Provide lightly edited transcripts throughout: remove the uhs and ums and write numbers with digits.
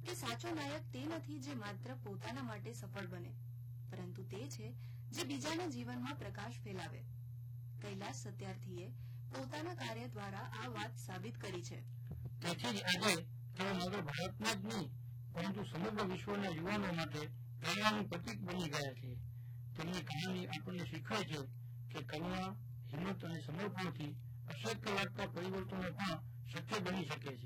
કે સાચો નાયક તે નથી જે માત્ર પોતાના માટે સફળ બને, પરંતુ તે છે જે બીજાના જીવનમાં પ્રકાશ ફેલાવે. કૈલાશ સત્યાર્થીએ પોતાના કાર્ય દ્વારા આ વાત સાબિત કરી છે. તેથી જ આજે તેઓ માત્ર ભારતમાં જ નહીં પરંતુ સમગ્ર વિશ્વના યુવાનો માટે પ્રેરણાનું પ્રતીક બની ગયા છે. તેમની કહાની આપણને શીખવે છે કે કરુણા, હિંમત અને સમર્પણથી અશક્ય લાગતા પરિવર્તનો પણ શક્ય બની શકે છે.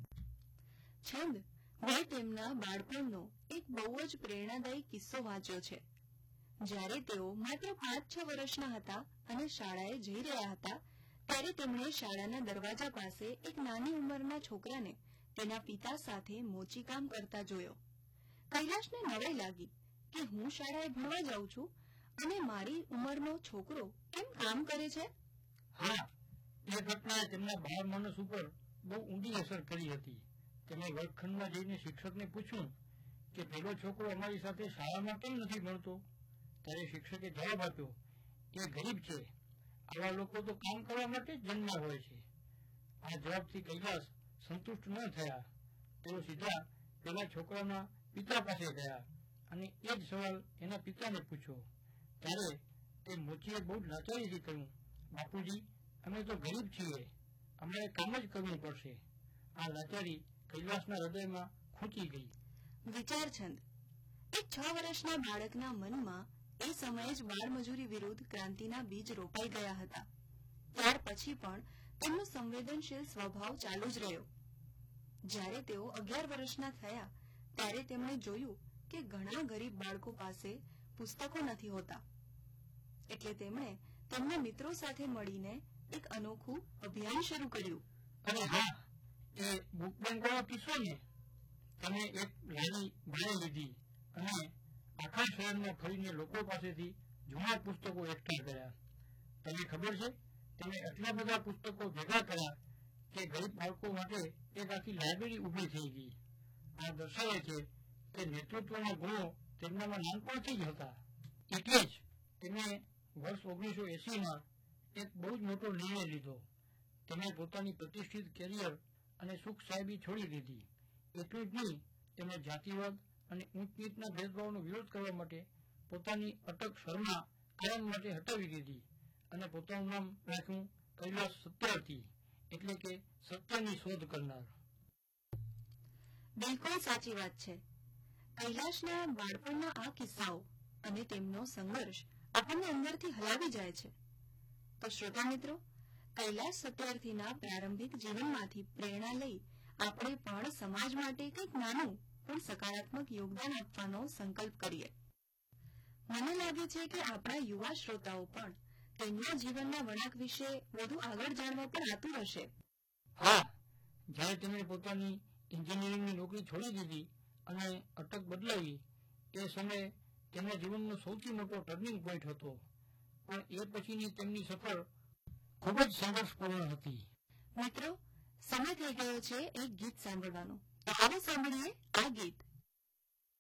છંદ, મેં તેમના બાળપણનો એક બહુ જ પ્રેરણાદાયી કિસ્સો વાંચ્યો છે. જ્યારે તેઓ માત્ર 5-6 વર્ષના હતા અને શાળાએ જઈ રહ્યા હતા, ત્યારે તેમણે શાળાના દરવાજા પાસે એક નાની ઉંમરના છોકરાને તેના પિતા સાથે મોચીકામ કરતા જોયો. કૈલાશને નવાઈ લાગી કે હું શાળાએ ભણવા જાઉં છું અને મારી ઉંમરનો છોકરો કેમ કામ કરે છે. હા, એ ઘટનાએ તેમના બાળ માનસ ઉપર બહુ ઊંડી અસર કરી હતી. તેમણે વર્ગખંડમાં જઈને શિક્ષકને પૂછ્યું કે પેલો છોકરો અમારી સાથે શાળામાં કેમ નથી ભણતો. ત્યારે શિક્ષકે જવાબ આપ્યો, એ ગરીબ છે, આવા લોકો તો કામ કરવા માટે જ જન્મ્યા હોય છે. આ જવાબથી કૈલાશ સંતુષ્ટ ન થયા. તેઓ સીધા પેલા છોકરાના પિતા પાસે ગયા અને એ જ સવાલ એના પિતાને પૂછ્યો. ત્યારે તે મોચીએ બહુ લાચારીથી કહ્યું, બાપુજી, અમે તો ગરીબ છીએ, અમારે કામ જ કરવું પડશે. આ લાચારી કૈલાશના હૃદયમાં ખૂંચી ગઈ. વિચાર છંદ, એક 6 વર્ષના બાળકના મનમાં એ સમયે જ બાળમજૂરી વિરુદ્ધ ક્રાંતિના બીજ રોપાઈ ગયા હતા. ત્યાર પછી પણ તેમનો સંવેદનશીલ સ્વભાવ ચાલુ જ રહ્યો. જ્યારે તેઓ 11 વર્ષના થયા ત્યારે તેમણે જોયું કે ઘણા ગરીબ બાળકો પાસે પુસ્તકો નથી હોતા. એટલે તેમણે તેમના મિત્રો સાથે મળીને એક અનોખું અભિયાન શરૂ કર્યું. અને હા, એ બુક બેંકવાળો કિસ્સો ને. તમે એક લારી ભાડે લીધી અને આખા શહેરમાં ફરીને લોકો પાસેથી જૂના પુસ્તકો એકઠા કર્યા. તમને ખબર છે, તમે એટલા બધા પુસ્તકો ભેગા કર્યા કે ગરીબ બાળકો માટે એક આખી લાઇબ્રેરી ઊભી થઈ ગઈ. આ દર્શાવે છે કે નેતૃત્વના ગુણો તેમનામાં નાનપણથી જ હતા. એટલે જ તેમણે વર્ષ 1980માં એક બહુ જ મોટો નિર્ણય લીધો. તેમણે પોતાની પ્રતિષ્ઠિત કેરિયર અને સુખ સાહેબી છોડી દીધી. એટલું જ નહીં, તેમણે જાતિવાદ અને ઊંચ નીચના ભેદભાવનો વિરોધ કરવા માટે પોતાની અટક શર્મા કાયમ માટે હટાવી દીધી અને પોતાનું નામ રાખ્યું કૈલાશ સત્યાર્થી, એટલે કે સત્યની શોધ કરનાર. બિલકુલ સાચી વાત છે. કૈલાશના બાળપણના આ કિસ્સાઓ અને તેમનો સંઘર્ષ આપણને અંદરથી હલાવી જાય છે. તો શ્રોતા મિત્રો, કૈલાશ સત્યાર્થીના પ્રારંભિક જીવનમાંથી પ્રેરણા લઈ આપણે પણ સમાજ માટે કંઈક નાનું પણ સકારાત્મક યોગદાન આપવાનો સંકલ્પ કરીએ. મને લાગે છે કે આપણા યુવા શ્રોતાઓ પણ તેમના જીવનના વળાંક વિશે વધુ આગળ જાણવા પર આતુર હશે. હા, જ્યારે તેમણે પોતાની એન્જિનિયરિંગની નોકરી છોડી દીધી અને અટક બદલાવી, એ સમયે તેમના જીવનનો સૌથી મોટો ટર્નિંગ પોઈન્ટ હતો. પણ એ પછીની તેમની સફર ખૂબ જ સંઘર્ષપૂર્ણ હતી. મિત્રો, સમય થઈ ગયો છે એક ગીત સાંભળવાનો. તો આવો સાંભળીએ આ ગીત.